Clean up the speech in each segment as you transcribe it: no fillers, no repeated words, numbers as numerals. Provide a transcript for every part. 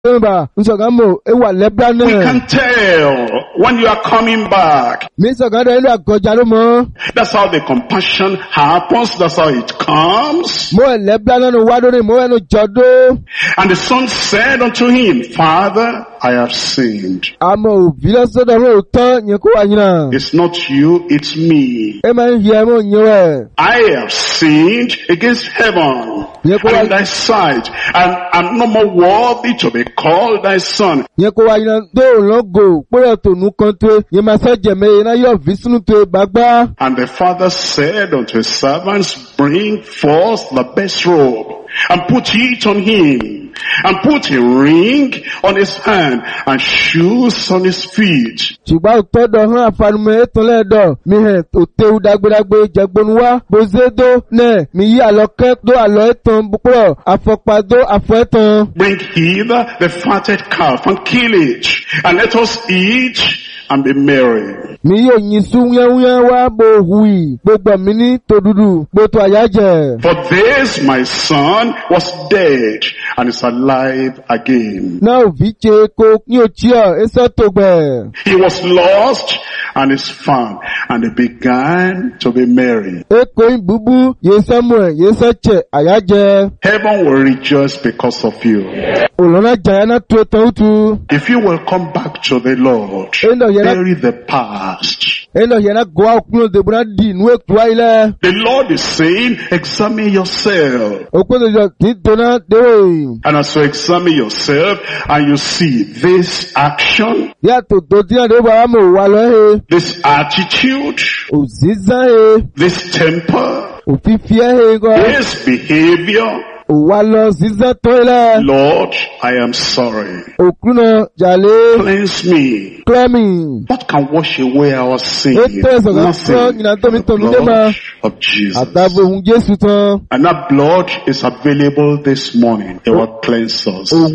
can tell when you are coming back. That's how the compassion happens. That's how it comes. And the son said unto him, Father, I have sinned. It's not you, it's me. I have sinned against heaven and in thy sight, and I'm no more worthy to be called thy son. And the father said unto his servants, Bring forth the best robe, and put it on him, and put a ring on his hand, and shoes on his feet. Bring hither the fatted calf, and kill it, and let us eat and be merry. For this my son was dead and is alive again. He was lost and is found, and they began to be merry. Heaven will rejoice because of you. If you will come back to the Lord, bury the past. The Lord is saying, examine yourself. And as you examine yourself and you see this action, this attitude, this temper, this behavior, Lord, I am sorry. Cleanse me. What can wash away our sin? Nothing but the blood of Jesus. And that blood is available this morning. It will cleanse us. Why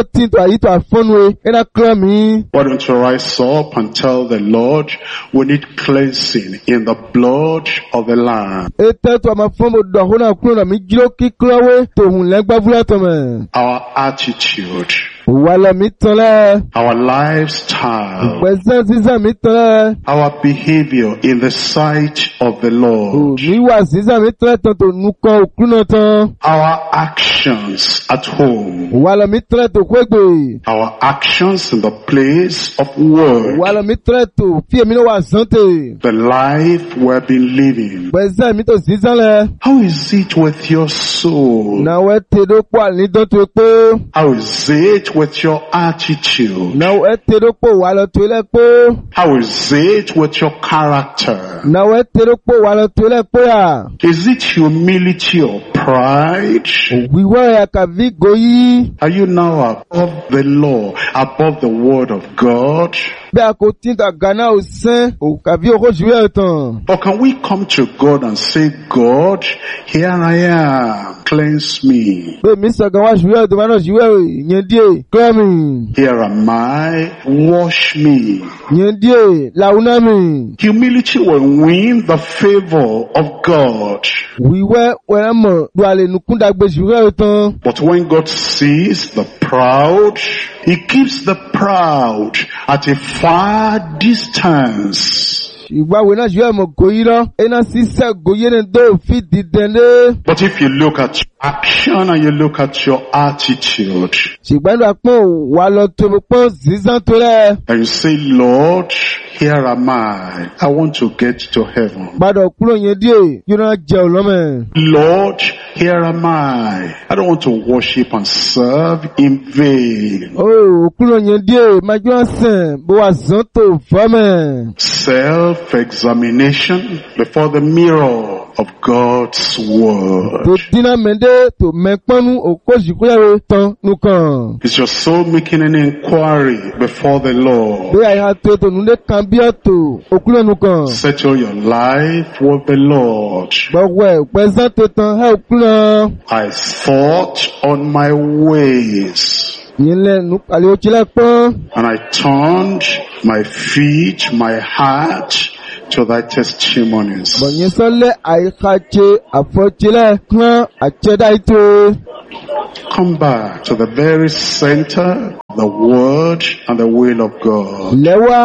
don't you rise up and tell the Lord, we need cleansing in the blood of the Lamb. Our attitude, our lifestyle, our behavior in the sight of the Lord, our actions at home, our actions in the place of work, the life we have been living. How is it with your soul? How is it with your attitude? How is it with your character? Is it humility or pride? Are you now above the law, above the word of God? Or can we come to God and say, God, here I am, cleanse me. Here am I, wash me. Humility will win the favor of God. But when God sees the proud, He keeps the proud at a far distance. But if you look at your action and you look at your attitude, and you say, Lord, here am I want to get to heaven. Lord, here am I don't want to worship and serve in vain. Self-examination before the mirror of God's word. Is your soul making an inquiry before the Lord? Settle your life with the Lord. I thought on my ways, and I turned my feet, my heart to thy testimonies. Come back to the very center of the word and the will of God.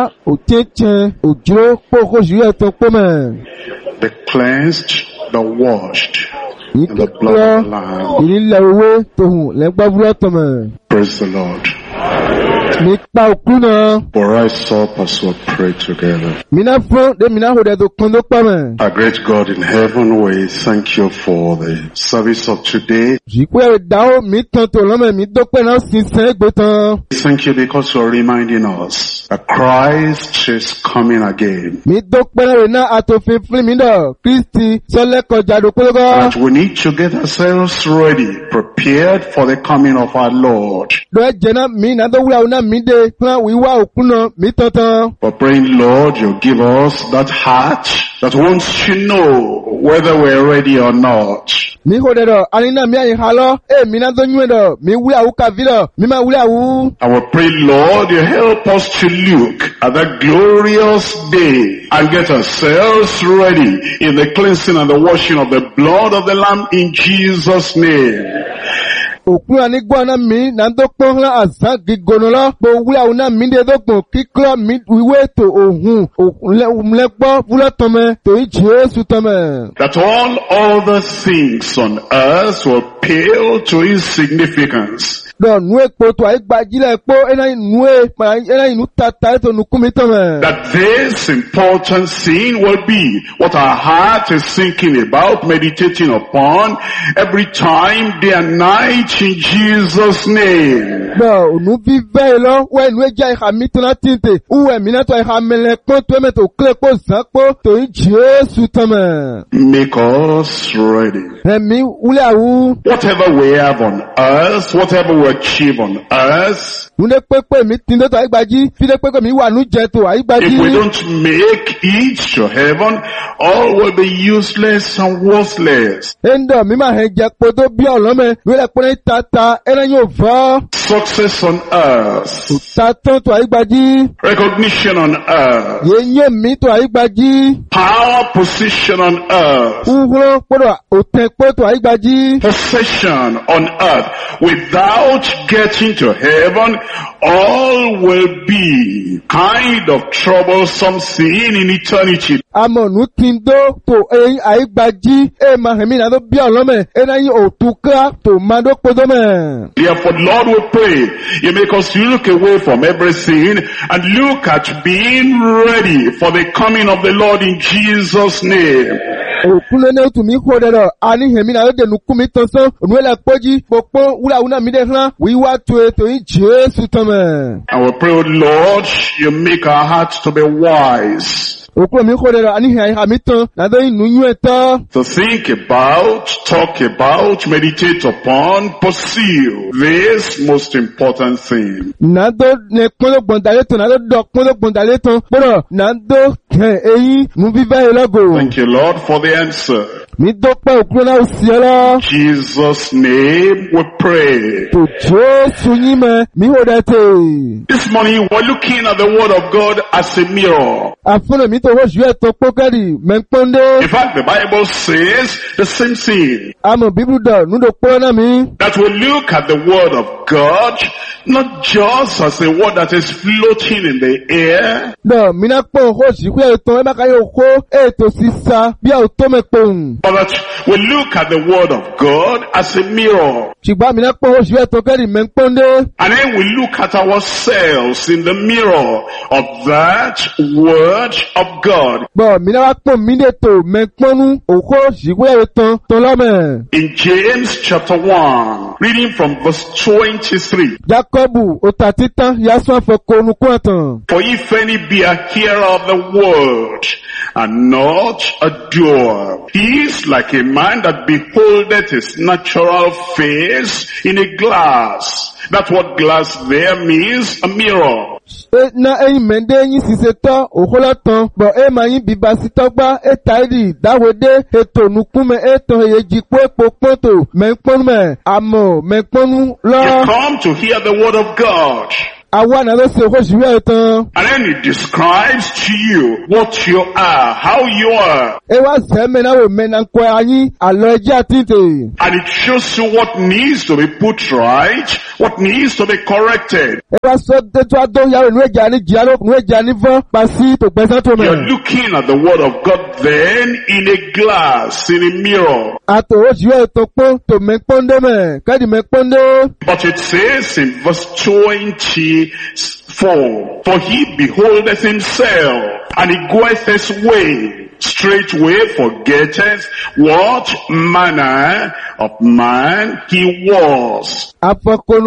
Be cleansed, be washed in the blood of the Lamb. Praise the Lord. For rise up as we pray together. Our great God in heaven, we thank you for the service of today. Thank you because you are reminding us that Christ is coming again. That we need to get ourselves ready, prepared for the coming of our Lord. But praying, Lord, you give us that heart that wants to know whether we're ready or not. I will pray, Lord, you help us to look at that glorious day and get ourselves ready in the cleansing and the washing of the blood of the Lamb in Jesus' name. That all other things on earth will pale to insignificance. That this important thing will be what our heart is thinking about, meditating upon every time, day and night, in Jesus' name. Make us ready. Whatever we have on earth, whatever we achieve on earth, if we don't make it to heaven, all will be useless and worthless. Success on earth, recognition on earth, power, position on earth, possession on earth, without getting to heaven, all will be kind of troublesome thing in eternity. Therefore, Lord, we pray, you make us look away from everything and look at being ready for the coming of the Lord in Jesus' name. And we pray, Lord, you make our hearts to be wise. To think about, talk about, meditate upon, pursue this most important thing. Thank you, Lord, for the answer. In Jesus' name we pray. This morning we're looking at the Word of God as a mirror. In fact, the Bible says the same thing. That we look at the Word of God not just as a word that is floating in the air, but that we look at the Word of God as a mirror. And then we look at ourselves in the mirror of that Word of God. In James chapter 1, reading from verse 23. For if any be a hearer of the word, and not a doer, he is like a man that beholdeth his natural face in a glass. That's what glass there means, a mirror. You come to hear the word of God. And then it describes to you what you are, how you are. And it shows you what needs to be put right, what needs to be corrected. You're looking at the word of God then in a glass, in a mirror. But it says in verse 24, for he beholdeth himself, and he goeth his way, straightway forgetteth what manner of man he was. And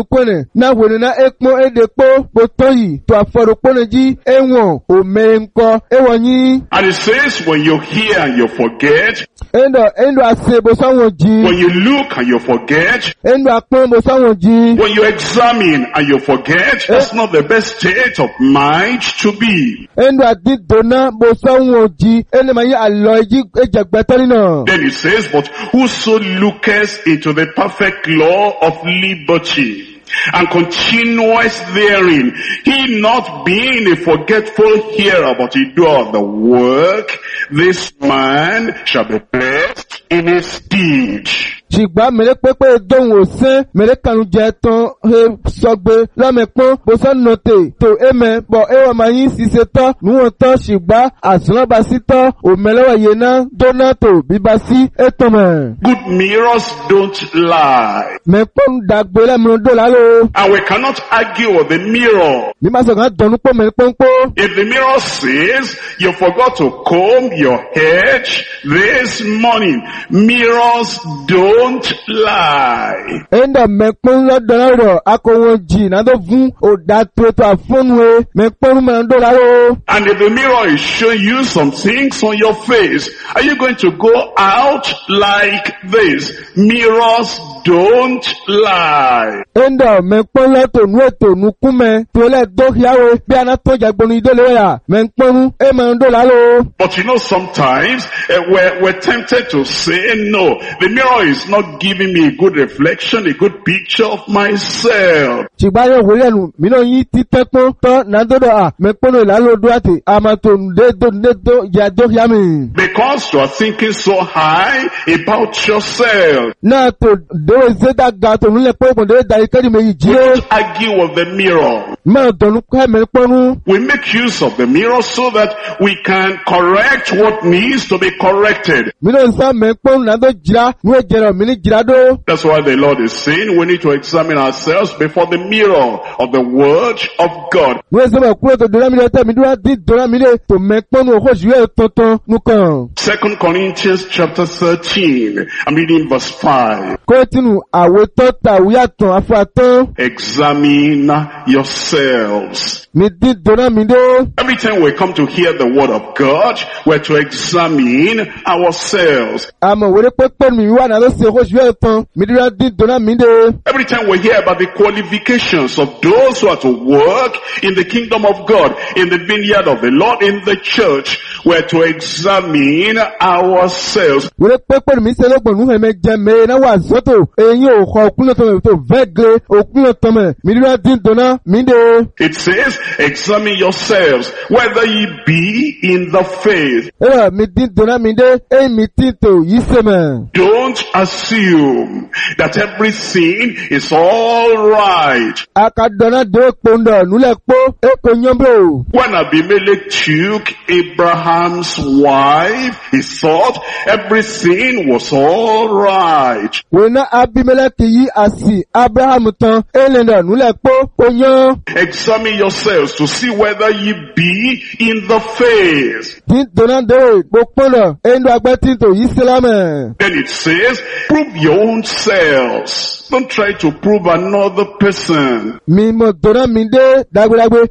it says when you hear and you forget, when you look and you forget, when you examine and you forget, that's not the best state of mind to be. Then it says, but whoso looketh into the perfect law of liberty, and continuous therein, he not being a forgetful hearer, but a doer of the work, this man shall be blessed in his deed. Ṣùgbọ́n mẹ́lẹ́ pẹ́pẹ́ dóhùn òsín mẹ́lẹ́ kanu jẹ tán he sọgbé lọ́mẹ̀pọ́n bọ́sán nọ̀tẹ̀ tó ẹ̀mẹ́ bọ̀ ẹ̀wọ̀n máa yín ṣiṣẹ́ tán níwọ̀n tán ṣùgbọ́n àsùnlọ́ba sí tán òmẹ́lẹ́wọ̀ yẹn náà dóná tó bíbá sí ẹ̀tọ́ mẹ́. Good mirrors don't lie. Mẹ́pọ́n dàgbé lẹ́mìíràn dọ́là ló. And we cannot argue with the mirror. Bí máa sọ̀kan dọ̀nù pọ̀ mẹ́rin pọ́npọ́. If the mirror says you forgot to comb your head this morning, mirrors don't lie. Enda mekpon lodoro akowoji na do fun odato afonwe mekpon mando laro. And if the mirror is showing you some things on your face, are you going to go out like this? Mirrors don't lie. Enda mekpon lato nueto nukume tole dohiawe bi anato jagbonu idole ya mekpon e mando laro. But you know sometimes we're tempted to say no, the mirror is not giving me a good reflection, a good picture of myself. Because you are thinking so high about yourself. We don't argue with the mirror. We make use of the mirror so that we can correct what needs to be corrected. That's why the Lord is saying we need to examine ourselves before the mirror of the Word of God. 2 Corinthians chapter 13, I'm reading verse 5. Examine yourselves. Every time we come to hear the word of God, we're to examine ourselves. Every time we hear about the qualifications of those who are to work in the kingdom of God, in the vineyard of the Lord, in the church, we're to examine ourselves. It says, examine yourselves, whether ye be in the faith. Don't assume that everything is all right. When Abimelech took Abraham's wife, he thought everything was all right. Examine yourselves to see whether ye be in the faith. Then it says, prove your own selves. Don't try to prove another person. Then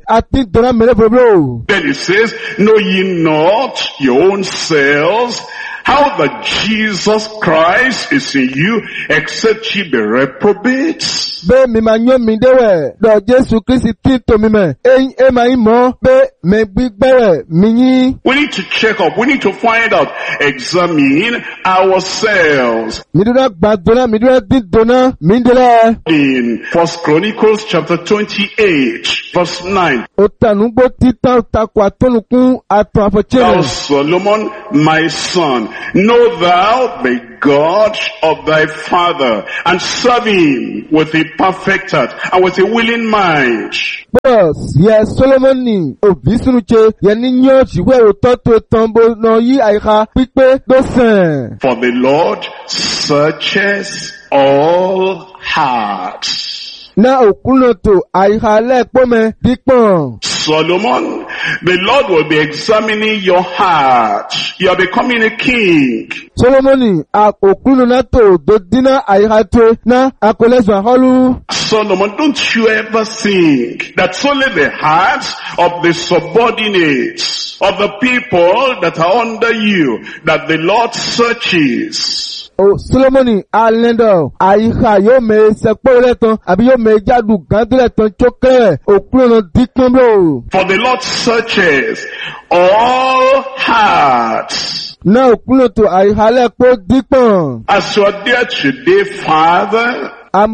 it says, know ye not your own selves how that Jesus Christ is in you, except ye be reprobates. Be mi ma nyo mi dewe, do Jesu Christi tito mi me, e ma imo, be me bigbere, mi ni. We need to check up, we need to find out, examine ourselves. Midura gbadona, midura didona, mindela. In 1 Chronicles chapter 28, verse 9. Otanugbo tita otakwa tonukun ato afochere. Thou Solomon, my son, know thou the God of thy father, and serve him with a perfect heart and with a willing mind. Boss, yes, Solomon ni obisunuche yani nyo chiwe ototo tombo no yi aika pipe dosen. For the Lord searches all hearts. Na okunoto aika lekpome dikpon. Solomon, the Lord will be examining your heart. You are becoming a king. Solomoni okuno na to dodina aika to na akolezwa holu. Solomon, don't you ever think that only the hearts of the subordinates, of the people that are under you, that the Lord searches. Oh, Solomoni alendo aika yo me sepoleton abi yo me jadu ganduleton choke okuno dikpon. For the Lord searches all hearts. Na okunoto aihale po dikpon. As you are there today, Father,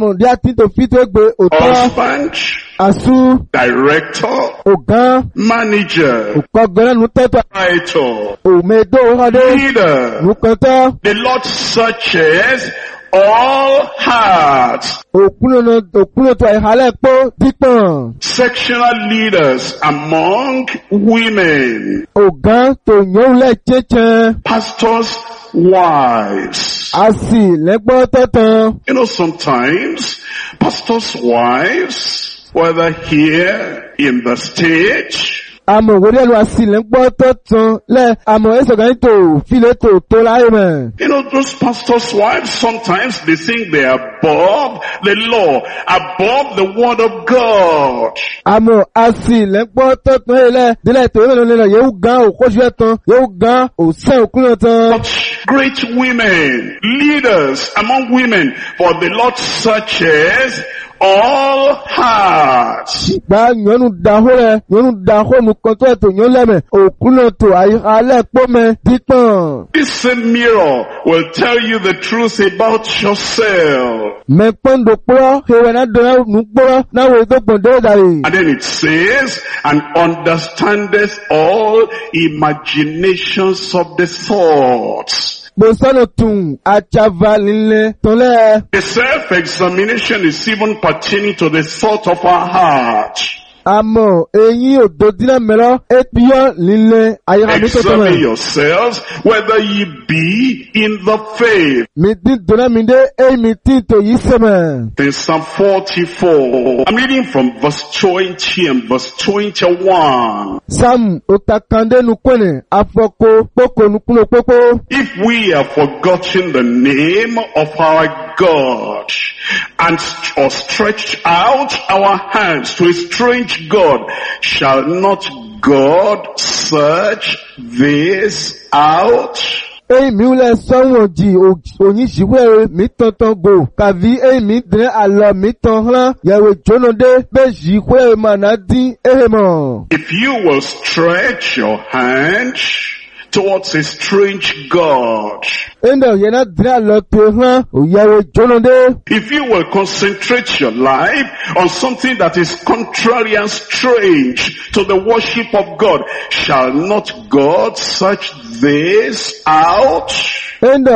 husband, asu, director, ogan, manager, writer, leader, the Lord searches all hearts. Sectional leaders among women, pastors' wives. You know, sometimes pastors' wives, whether here in the stage, you know, those pastors' wives, sometimes they think they are above the law, above the word of God. But great women, leaders among women, for the Lord searches all hearts. This same mirror will tell you the truth about yourself. And then it says, and understandeth all imaginations of the thoughts. The self-examination is even pertaining to the thought of our heart. Examine yourselves whether ye be in the faith. In Psalm 44, I'm reading from verse 20 and verse 21. If we have forgotten the name of our God and or stretched out our hands to a strange God, shall not God search this out? If you will stretch your hand towards a strange God, if you will concentrate your life on something that is contrary and strange to the worship of God, shall not God search this out? If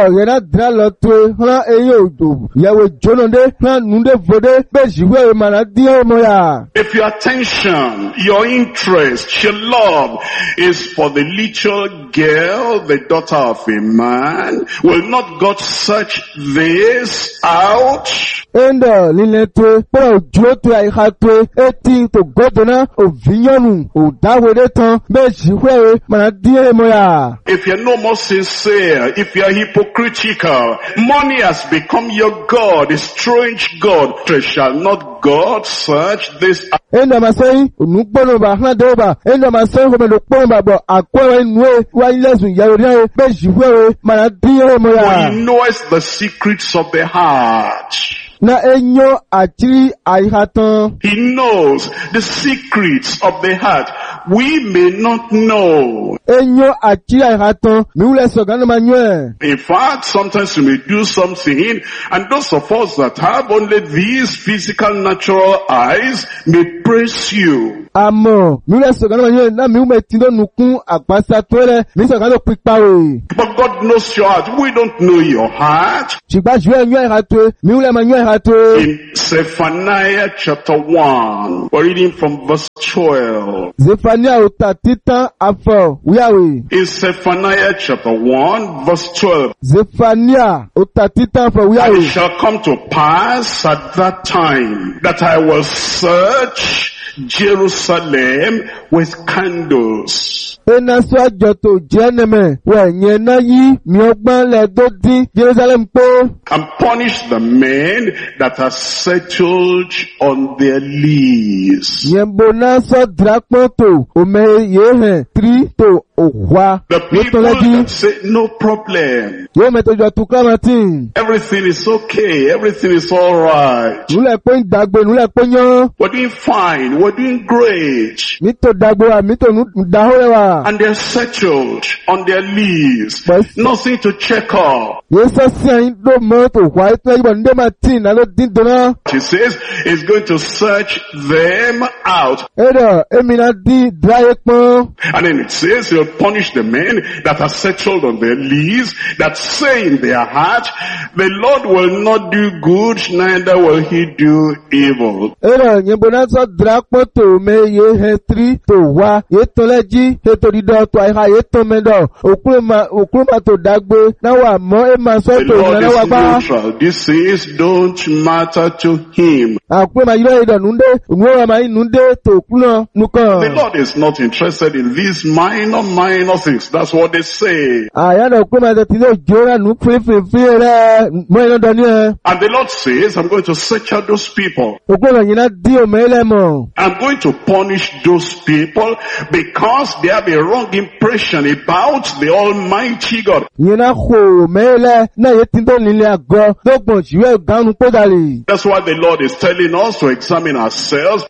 your attention, your interest, your love is for the little girl, the daughter of a man, Will not God search this out? Enda lineto po joto ai hato eti to godona ovinyanu o dawere tan meji hwe mana die moya. If you're no more sincere, if you're hypocritical, money has become your God, a strange God, shall not God search this out? Enda masai unugbono ba hnadoba enda masai ho melo pomba bo akwa nwe wa ilesu yawori meji hwe mana die moya. He knows the secrets of the heart. Na enyo achiri aihatan. He knows the secrets of the heart. We may not know. Enyo achiri aihatan. Miule sogano manywe. In fact, sometimes we may do something, and those of us that have only these physical natural eyes may praise you. Amo, miule sogano manywe na miume tindo nukun akpasa twele mi sogano pikpawe. But God knows your heart. We don't know your heart. Chigba jwe enyo aihatwe, miule manywe. In Zephaniah chapter 1, we're reading from verse 12. Zephaniah utatita afọ wiyawe. In Zephaniah chapter 1, verse 12. Zephaniah utatita afọ wiyawe. And it shall come to pass at that time that I will search Jerusalem with candles. Enaso ajoto jeneme wenye na yi miogban le dodi Jerusalem po. And punish the men that are settled on their lees. Yembo na so drakpoto ome yehe tri to ohwa. The people that say no problem. Yo metojo tuklamatin. Everything is okay. Everything is all right. Nule po dagbe nule po nyo. We're doing fine. We're doing great. Mito dagbo mito daholewa. And they're settled on their lees. Nothing to check off. He says he's going to search them out. And then it says he'll punish the men that are settled on their lees, that say in their heart, the Lord will not do good, neither will he do evil. The Lord is neutral. This is don't matter to him. The Lord is not interested in these minor things. That's what they say. And the Lord says, I'm going to search out those people. I'm going to punish those people because they have a wrong impression about the Almighty God. That's why the Lord is telling us to examine ourselves.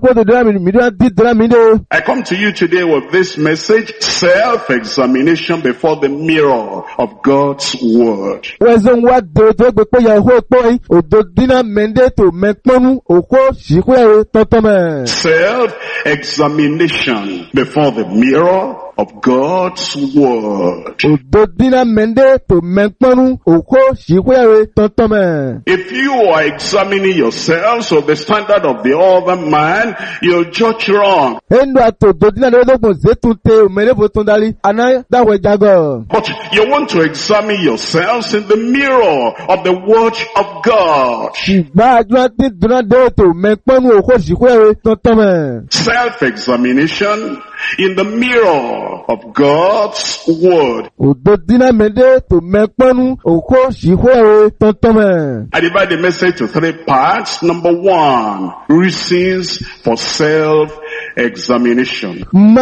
I come to you today with this message, self-examination before the mirror of God's Word. Self-examination before the mirror of God's Word. If you are examining yourself so the standard of the other man, you'll judge wrong. But you want to examine yourselves in the mirror of the Word of God. Self-examination in the mirror of God's Word. I divide the message to 3 parts. Number 1, reasons for self-examination.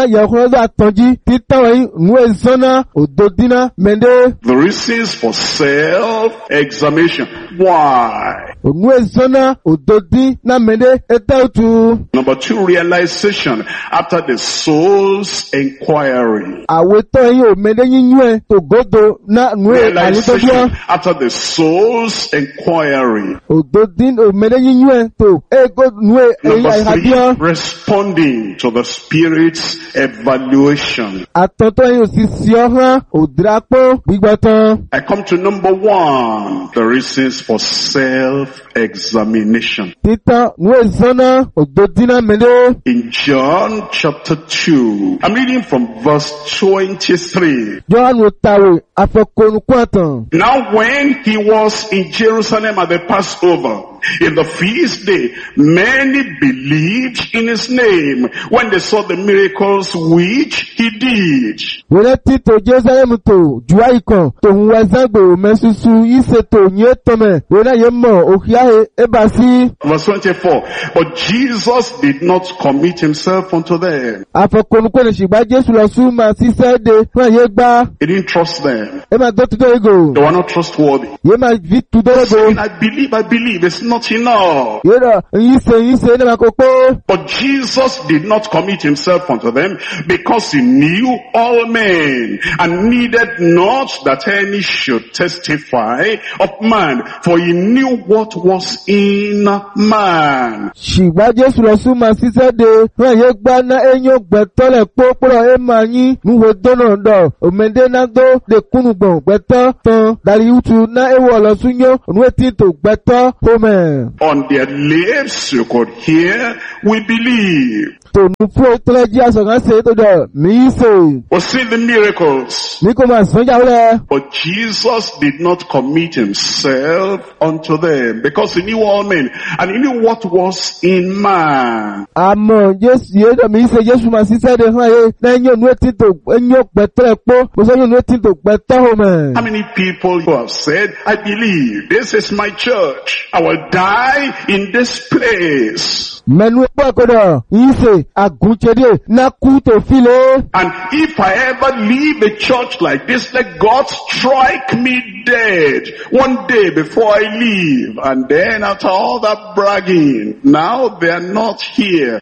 The reasons for self-examination. Why? Number 2, realization after the soul's inquiry. Realization after the soul's inquiry. Number 3, responding according to the Spirit's evaluation. I come to number 1, the reasons for self-examination. In John chapter 2, I'm reading from verse 23. Now when he was in Jerusalem at the Passover, in the feast day, many believed in his name when they saw the miracles which he did. Verse 24. But Jesus did not commit himself unto them. He didn't trust them. They were not trustworthy. Saying, I believe, it's not enough. But Jesus did not commit himself unto them because he knew all men and needed not that any should testify of man, for he knew what was in man. On their lips you could hear, we believe. We'll see the miracles. But Jesus did not commit himself unto them because he knew all men and he knew what was in man. How many people who have said, I believe, this is my church, I will die in this place. And if I ever leave a church like this, let God strike me dead one day before I leave. And then after all that bragging, now they are not here.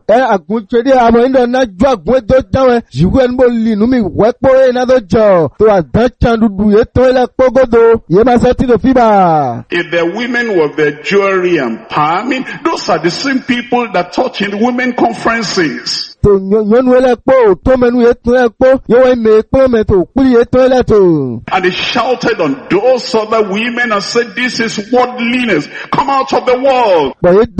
If the women were their jewelry and palming, those are the same people that taught in women conferences. And they shouted on those other women and said, this is worldliness, come out of the world.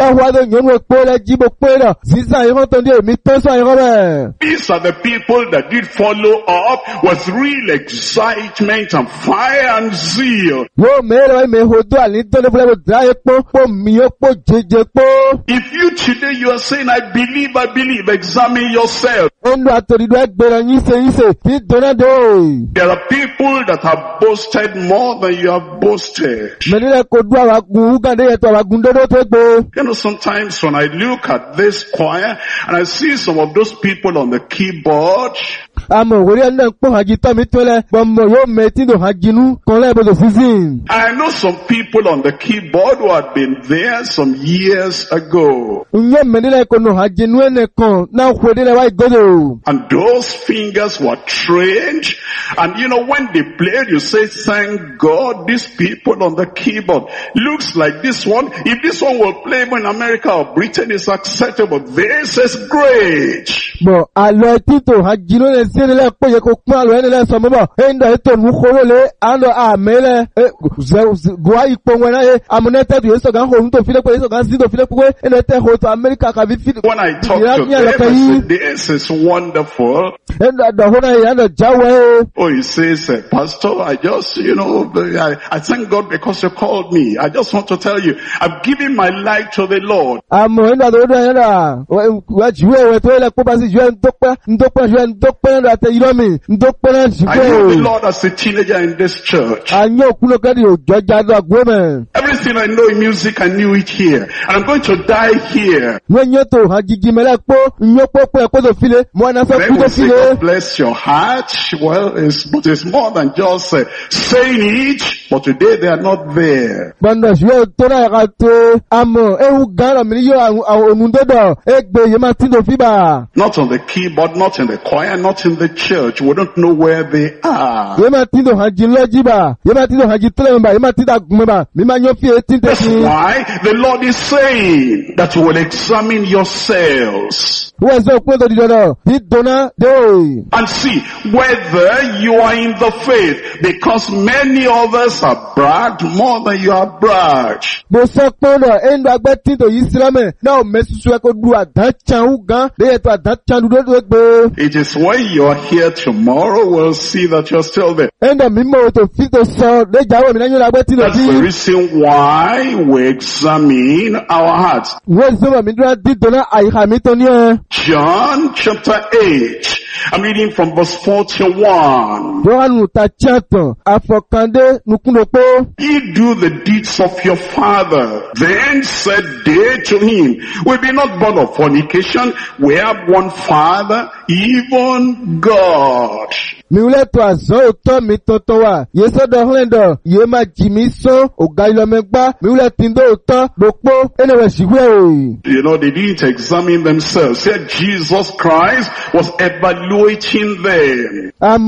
These are the people that did follow up with real excitement and fire and zeal. If you today you are saying, I believe, examine yourself. There are people that have boasted more than you have boasted. Sometimes when I look at this choir and I see some of those people on the keyboard, I know some people on the keyboard who had been there some years ago. And those fingers were trained. And when they played, you say, thank God, these people on the keyboard. Looks like this one. If this one will play in America or Britain, it's acceptable. This is great. When I talk to them, I say, this is wonderful. Oh, he says, Pastor, I just, I thank God because you called me. I just want to tell you, I've given my life to the Lord. I know the Lord as a teenager in this church. Everything I know in music, I knew it here. And I'm going to die here. Then we say, God bless your heart. Well, it's more than just saying it, but today they are not there. Not on the keyboard, not in the choir, not in the church. We don't know where they are. That's why the Lord is saying that you will examine yourselves. And see whether you are in the faith, because many others have bragged more than you have bragged. It is when you are here tomorrow we'll see that you're still there. That's the reason why we examine our hearts. John chapter 8. I'm reading from verse 41. Ye do the deeds of your father. Then said they to him, we be not born of fornication. We have one Father, even God. You know, they didn't examine themselves. Said Jesus Christ was evaluating them. And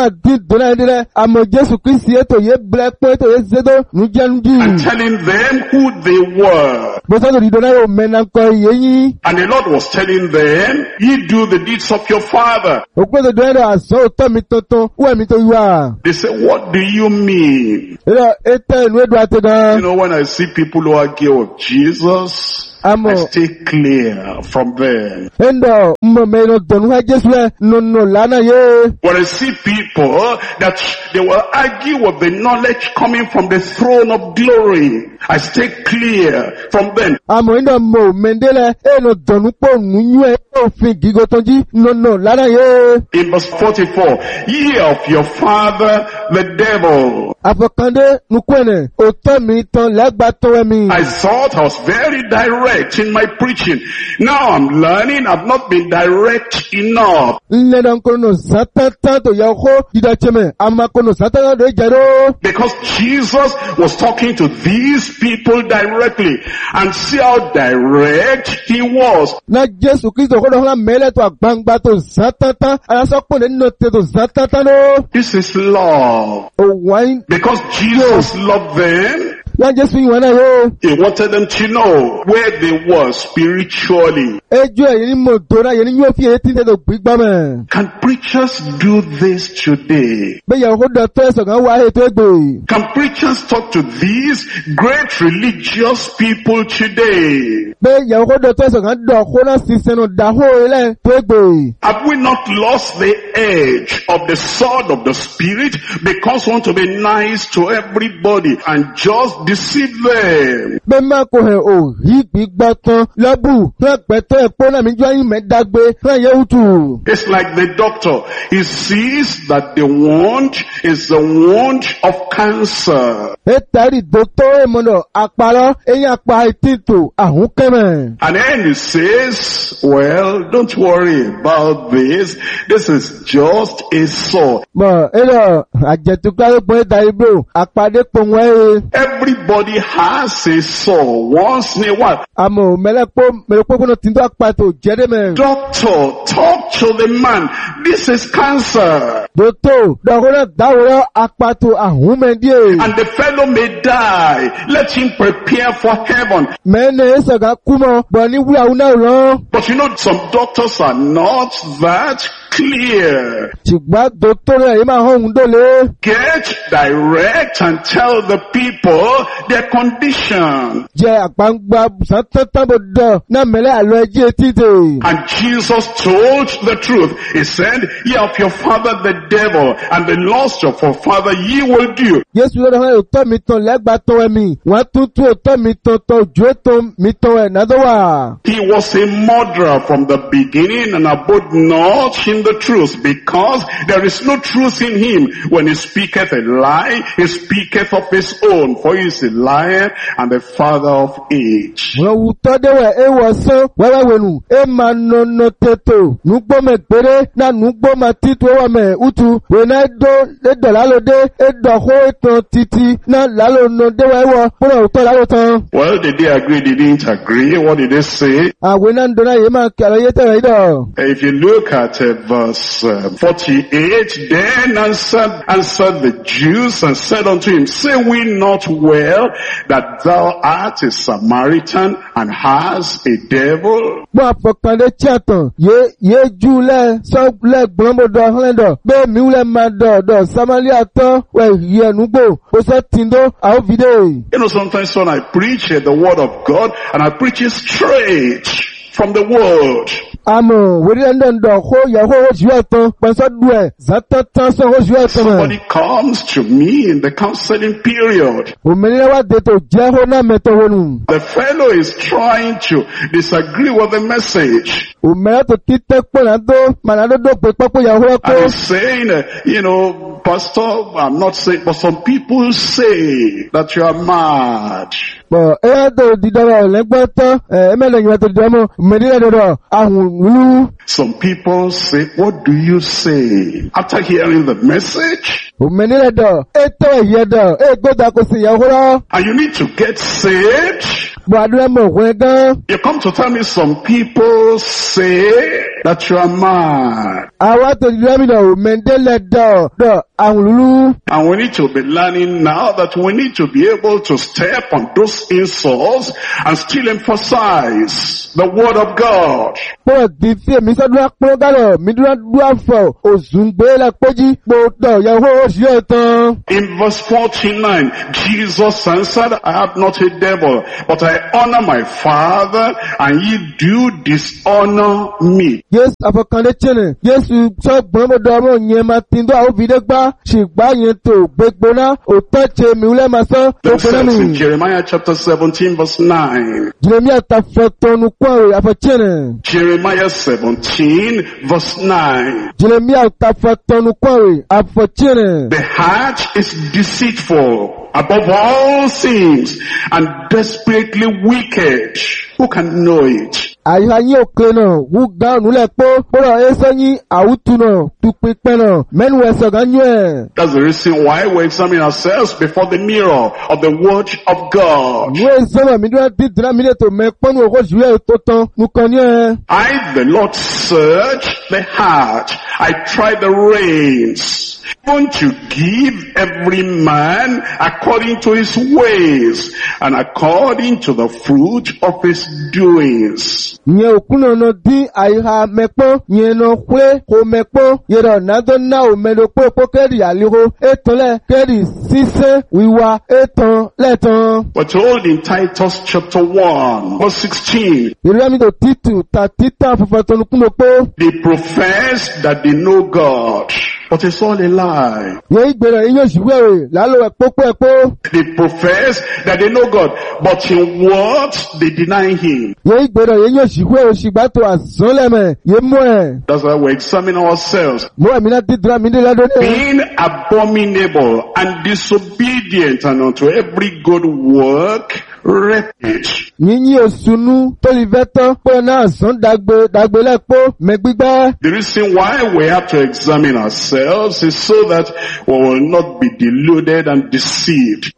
telling them who they were. And the Lord was telling them, ye do the deeds of your father. They said, what do you mean? You know, when I see people who argue with Jesus, I stay clear from them. When I see people that they will argue with the knowledge coming from the throne of glory, I stay clear from them. In verse 44, ye of your father the devil. I thought I was very direct in my preaching. Now I'm learning I've not been direct enough. Because Jesus was talking to these people directly, and see how direct he was. This is love. Because Jesus loved them. He wanted them to know where they were spiritually. Can preachers do this today? Can preachers talk to these great religious people today? Have we not lost the edge of the sword of the Spirit because we want to be nice to everybody and just deceive them? It's like the doctor. He sees that the wound is the wound of cancer. And then he says, well, don't worry about this. This is just a sore. Everybody has a sore once in a while. Doctor, talk to the man. This is cancer. And the fellow may die. Let him prepare for heaven. But you know, some doctors are not that clear. Get direct and tell the people their condition. And Jesus told the truth. He said, ye of your father the devil, and the lust of your father ye will do. He was a murderer from the beginning and abode not in the truth, because there is no truth in him. When he speaketh a lie, he speaketh of his own, for he is a liar and the father of age. Well, did they agree? They didn't agree. What did they say? If you look at verse verse 48, then answered the Jews and said unto him, say we not well that thou art a Samaritan and hast a devil? Sometimes when I preach the word of God and I preach it straight from the word, somebody comes to me in the counseling period. The fellow is trying to disagree with the message. And he's saying, Pastor, I'm not saying, but some people say that you are mad. Some people say, what do you say? After hearing the message, and you need to get saved, you come to tell me some people say that you are mad. And we need to be learning now that we need to be able to step on those insults and still emphasize the word of God. In verse 49, Jesus answered, I have not a devil, but I honor my Father, and ye do dishonor me. Let's in Jeremiah chapter 17 verse 9. Jeremiah 17 verse 9. The heart is deceitful above all things and desperately wicked. Who can know it? That's the reason why we examine ourselves before the mirror of the word of God. I, the Lord, search the heart. I try the reins. Even to give every man according to his ways and according to the fruit of his doings. We're told in Titus chapter 1 verse 16, they profess that they know God, but it's all a lie. They profess that they know God, but in what they deny Him. That's why we examine ourselves. Being abominable and disobedient and unto every good work, refuge. The reason why we have to examine ourselves is so that we will not be deluded and deceived.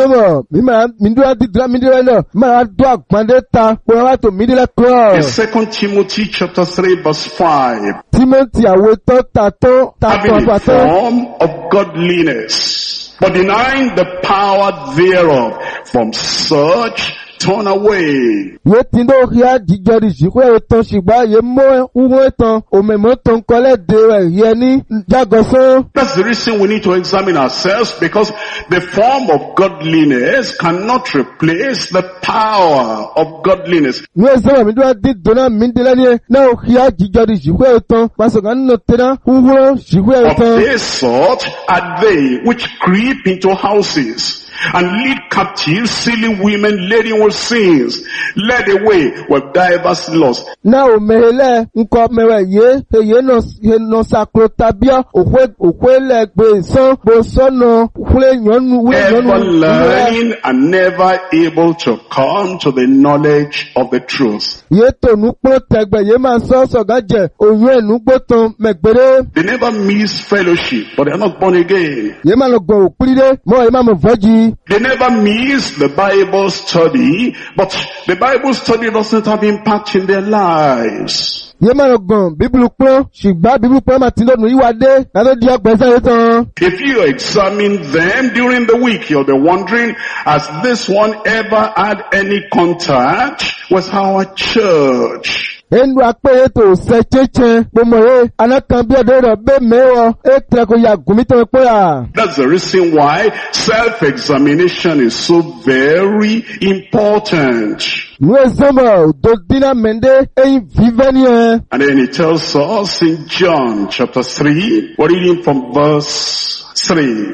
In 2 Timothy chapter 3 verse 5, having a form of godliness, but denying the power thereof, from such turn away. That's the reason we need to examine ourselves, because the form of godliness cannot replace the power of godliness. Of this sort are they which creep into houses and lead captive silly women laden with sins, led away with divers lusts. Ever learning and never able to come to the knowledge of the truth. They never miss fellowship, but they are not born again. They never miss the Bible study, but the Bible study doesn't have impact in their lives. Yé máa gan Bíbélì pọ́n ṣùgbọ́n Bíbélì pọ́n máa ti lọ́nu ìwádé láti di ọgbẹ́ sáré tán. If you examine them during the week, you'll be wondering, has this one ever had any contact with our church? Enu apeye to se cheche pomoye anakan bi odoro be mewo etrako ya gumito poya. That's the reason why self-examination is so very important. And then he tells us in John chapter 3, we're reading from verse 3.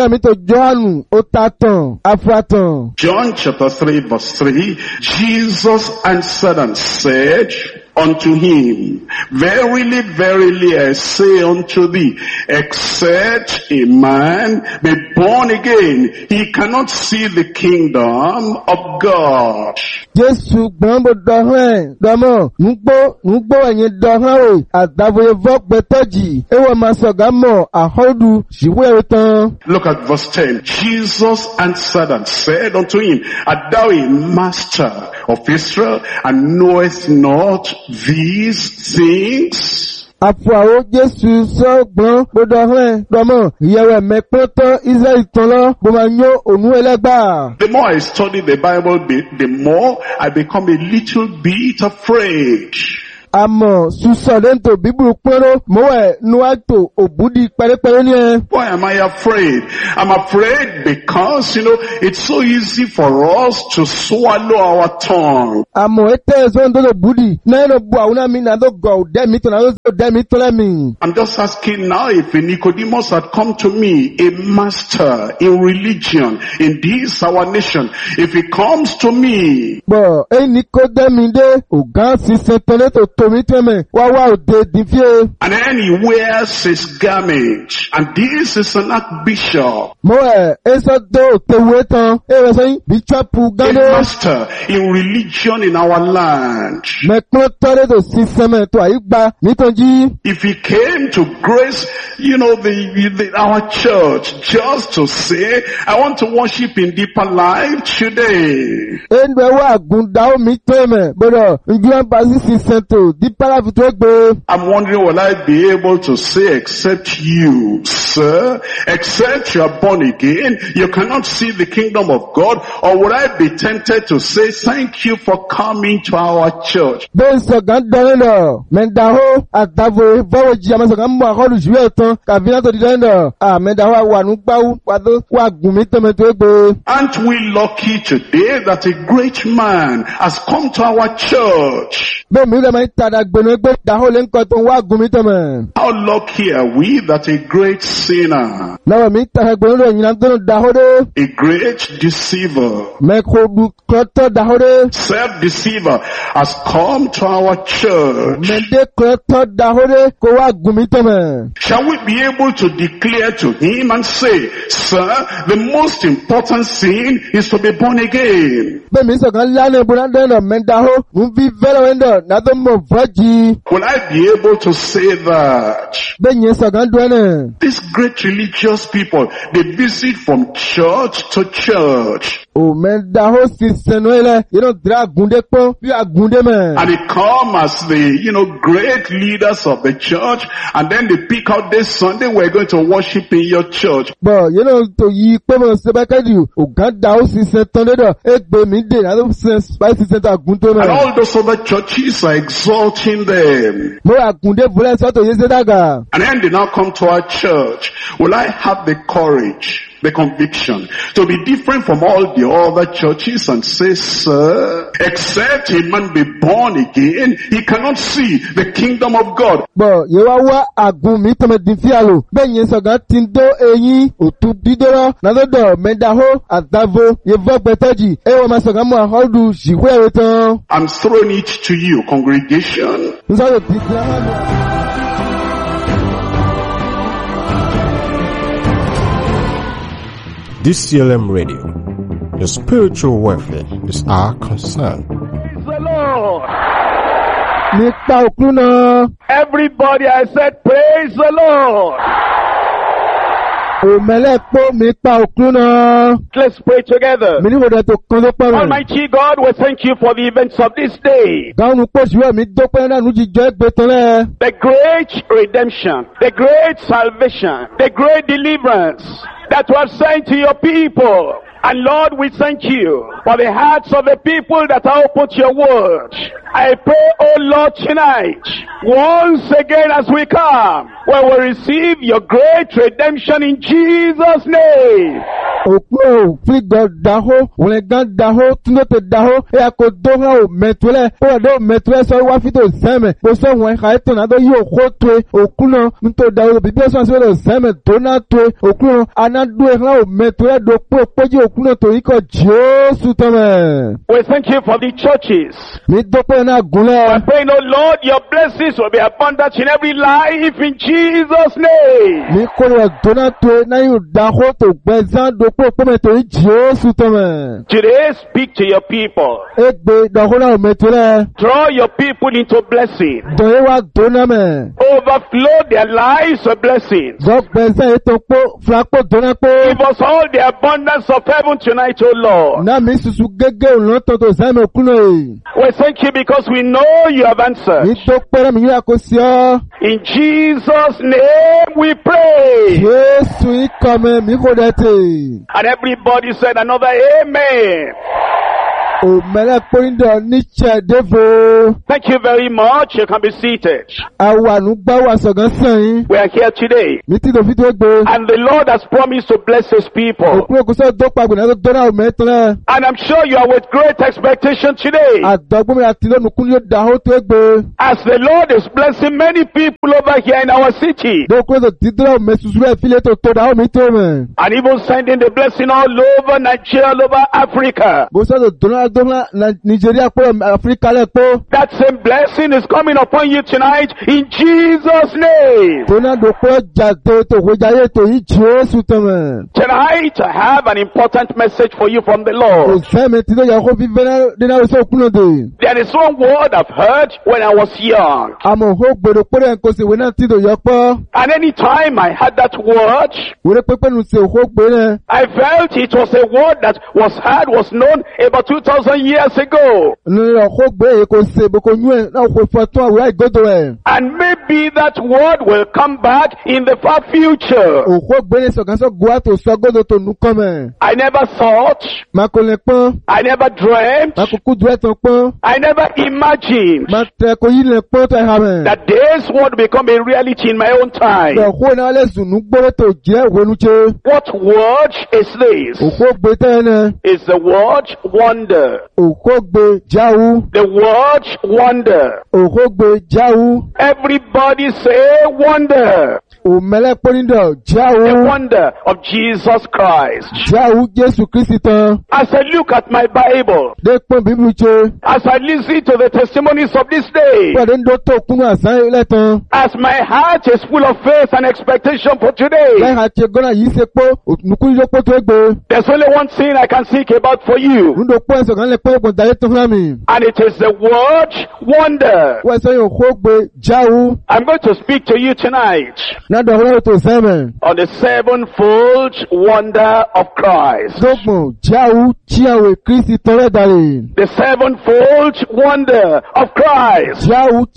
John chapter 3 verse 3, Jesus answered and said unto him, verily, verily, I say unto thee, except a man be born again, he cannot see the kingdom of God. Jésù gbọ́nbó dọ̀hán dọ̀mọ́ nùgbọ́ ẹ̀yìn dọ̀hán o àdàbòye vọ́gbẹ́tọ́jì ewé máa sọ̀gá mọ̀ àhọ́dù ṣìwé ẹ̀rọ tán. Look at verse 10. Jesus answered and said unto him, art thou a master of Israel, and knowest not these things? Afuawo Jésù sọ gbọ́n gbọdọ̀ hàn dọ́mọ̀ ìyẹ̀wò mẹ́pẹ́tọ́ Israẹli tán lọ bó máa yó òun ẹlẹ́gbà. The more I study the Bible, the more I become a little bit afraid. Àmọ́ susọ̀lẹ́ntò bíbélù pẹ́rọ mọ́wẹ́ níwájú òbúdi pẹ́rẹ́pẹ́rẹ́ ní ẹ. Why am I afraid? I'm afraid because, it's so easy for us to swallow our tongue. Àmọ́ ẹ̀tẹ́ ẹ̀sọ́ ń dọ́dọ̀ búdi náà ló bu àwọn àmì náà ló gọ̀ ọ̀dẹ́mi tó náà ló sọ ọ̀dẹ́mi tó lẹ́mì. I'm just asking now if Nicodemus had come to me, a master in religion, in this our nation, if he comes to me. Bọ̀ ẹ̀ Nicodemus dé ọ̀gá sísẹ tọ́lẹ́ tó and then he wears his garment, and this is an archbishop, a master in religion in our land. If he came to grace, our church, just to say, I want to worship in deeper life today, I'm wondering, will I be able to say, except you, sir, except you are born again, you cannot see the kingdom of God? Or would I be tempted to say, thank you for coming to our church? Aren't we lucky today that a great man has come to our church? How lucky are we that a great sinner, a great deceiver, self-deceiver has come to our church. Shall we be able to declare to him and say, sir, the most important sin is to be born again? Will I be able to say that? These great religious people, they visit from church to church. And they come as the, great leaders of the church, and then they pick out this Sunday, we're going to worship in your church. And all those other churches are exalting them. And then they now come to our church. Will I have the courage, the conviction to be different from all the other churches and say, sir, except a man be born again, he cannot see the kingdom of God? I'm throwing it to you, congregation. DCLM Radio, the spiritual welfare is our concern. Praise the Lord. Everybody, I said, praise the Lord. Let's pray together. Almighty God, we thank you for the events of this day. The great redemption, the great salvation, the great deliverance that was sent to your people. And Lord, we thank you for the hearts of the people that are open to your word. I pray, oh Lord, tonight, once again as we come, we will receive your great redemption in Jesus' name. We thank you for the churches. We're praying, oh Lord, your blessings will be abundant in every life in Jesus' name. Today, speak to your people. Draw your people into blessing. Overflow their lives with blessings. Give us all the abundance of heaven tonight, oh Lord. We thank you because we know you have answered. In Jesus' name we pray. And everybody said another amen. Thank you very much. You can be seated. We are here today. And the Lord has promised to bless his people. And I'm sure you are with great expectation today. As the Lord is blessing many people over here in our city. And even sending the blessing all over Nigeria, all over Africa. That same blessing is coming upon you tonight in Jesus' name. Tonight I have an important message for you from the Lord. There is one word I've heard when I was young. And any time I heard that word, I felt it was a word that was heard, was known about 2,000 years ago. And maybe that word will come back in the far future. I never thought, I never dreamt, I never imagined that this word become a reality in my own time. What word is this? It's the word wonder. The word wonder. Everybody say wonder. The wonder of Jesus Christ. As I look at my Bible, as I listen to the testimonies of this day, as my heart is full of faith and expectation for today, there's only one thing I can think about for you. And it is the word wonder. I'm going to speak to you tonight on the sevenfold wonder of Christ. The sevenfold wonder of Christ.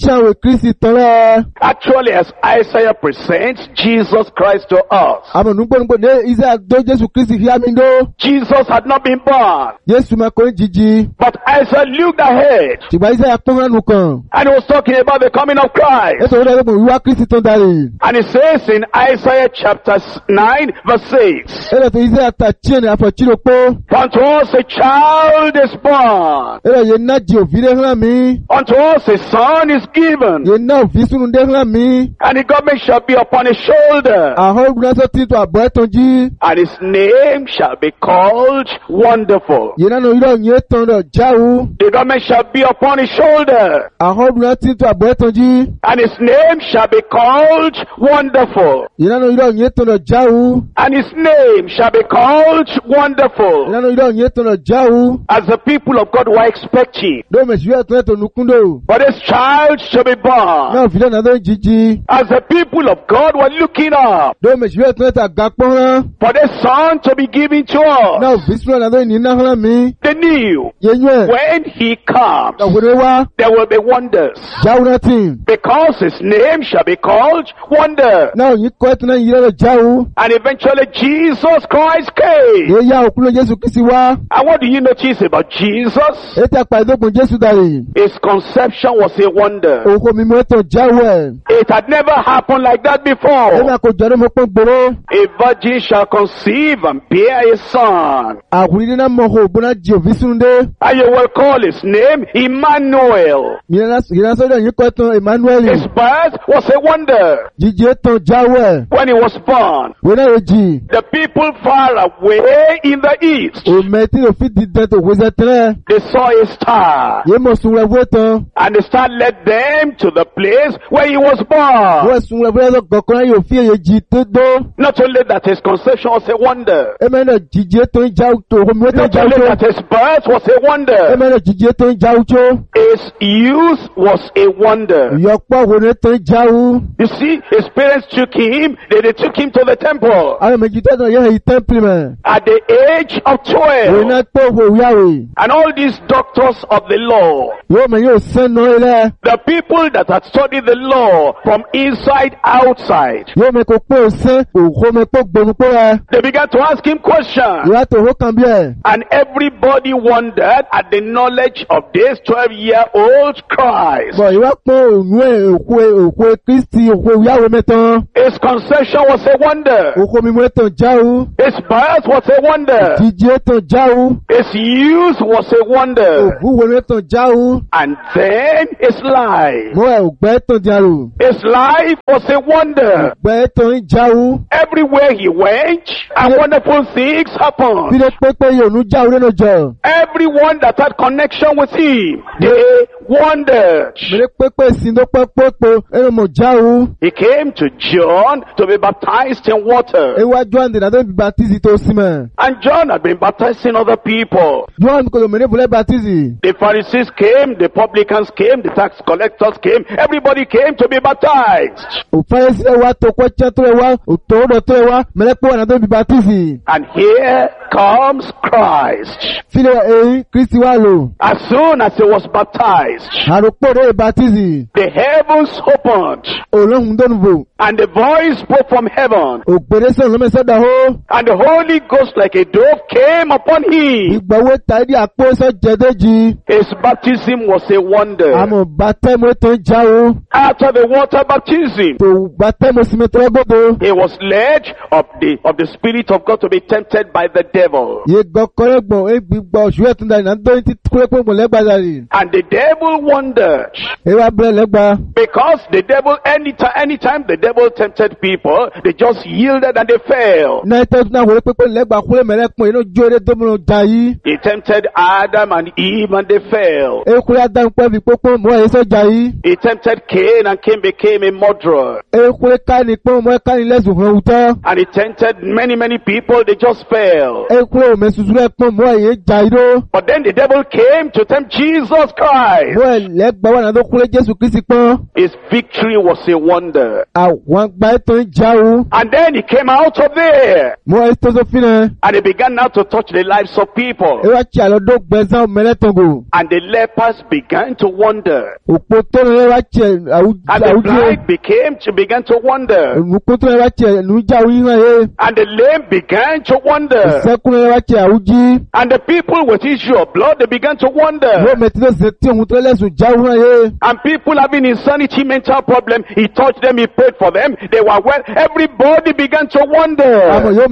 Actually, as Isaiah presents Jesus Christ to us, Jesus had not been born. But Isaiah looked ahead, and he was talking about the coming of Christ. And he says in Isaiah chapter 9 verse 6, unto us a child is born, unto us a son is given, and the government shall be upon his shoulder, and his name shall be called Wonderful. The government shall be upon his shoulder, and his name shall be called Wonderful. Wonderful. And his name shall be called Wonderful. As the people of God were expecting, for this child shall be born. As the people of God were looking up, for this son to be given to us, they knew when he comes, there will be wonders, because his name shall be called Wonder. And eventually Jesus Christ came. And what do you notice about Jesus? His conception was a wonder. It had never happened like that before. A virgin shall conceive and bear a son, and you will call his name Emmanuel. His birth was a wonder. When he was born, the people far away in the east, they saw a star, and the star led them to the place where he was born. Not only that his conception was a wonder, not only that his birth was a wonder, his youth was a wonder. You see, his parents took him, they took him to the temple at the age of 12. And all these doctors of the law, the people that had studied the law from inside outside, they began to ask him questions. And everybody wondered at the knowledge of this 12-year-old Christ. His conception was a wonder. His birth was a wonder. His youth was a wonder. And then his life. His life was a wonder. Everywhere he went, and wonderful things happened. Everyone that had connection with him, they wondered. He came to John to be baptized in water. And John had been baptizing other people. The Pharisees came, the publicans came, the tax collectors came, everybody came to be baptized. And here comes Christ. As soon as he was baptized, the heavens opened, and the voice spoke from heaven, and the Holy Ghost like a dove came upon him. His baptism was a wonder. After the water baptism, he was led of the Spirit of God to be tempted by the devil. And the devil wondered, because the devil, anytime the devil tempted people, they just yielded and they fell. He tempted Adam and Eve and they fell. He tempted Cain and Cain became a murderer. And he tempted many people, they just fell. But then the devil came to tempt Jesus Christ. His victory was a wonder. And then he came out of there, and he began now to touch the lives of people. And the lepers began to wonder, and the blind began to wonder, and the lame began to wonder, and the people with issue of blood, they began to wonder, and people having insanity, mental problem, he touched them, he prayed for them, they were well. Everybody began to wonder.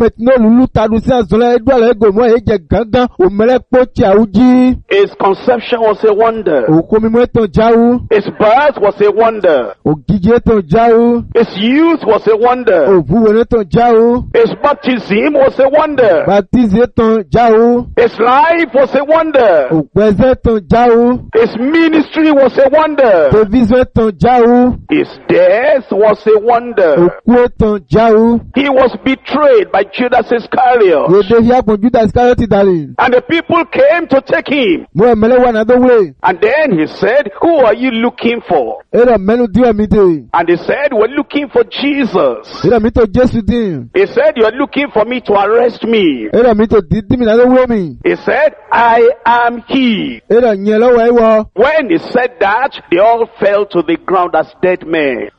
His conception was a wonder. His birth was a wonder. His youth was a wonder. His baptism was a wonder. His life was a wonder. His ministry was a wonder. His death was a wonder. He was betrayed by Judas Iscariot. And the people came to take him. And then he said, who are you looking for? And they said, we're looking for Jesus. He said, you're looking for me to arrest me. He said, I am he. When he said that, they all fell to the ground as dead men.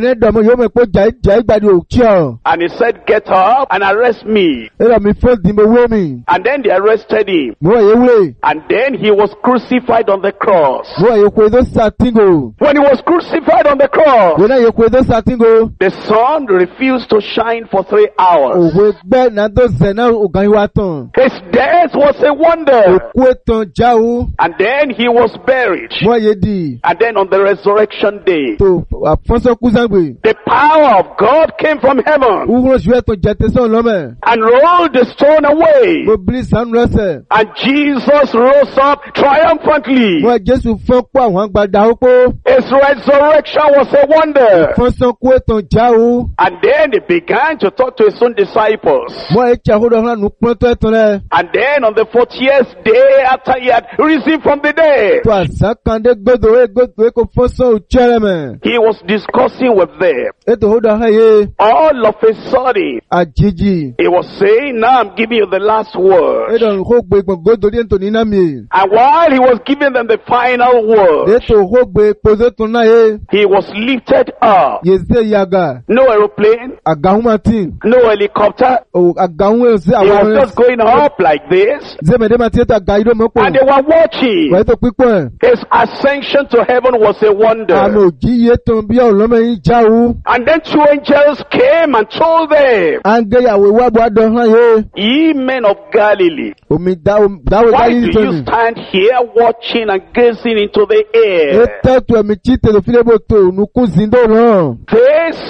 And he said, get up and arrest me. And then they arrested him. And then he was crucified on the cross. When he was crucified on the cross, the sun refused to shine for 3 hours. His death was a wonder. And then he was buried. And then on the resurrection day, the power of God came from heaven and rolled the stone away. And Jesus rose up triumphantly. His resurrection was a wonder. And then he began to talk to his own disciples. And then on the 40th day after he had risen from the dead, he was discussing with them. All of a sudden, he was saying, now I'm giving you the last word. And while he was giving them the final word, he was lifted up. No aeroplane, no helicopter. He was just going up like this. And they were watching. His ascension to heaven was a wonder. And then 2 angels came and told them, ye men of Galilee, why do you stand here watching and gazing into the air? This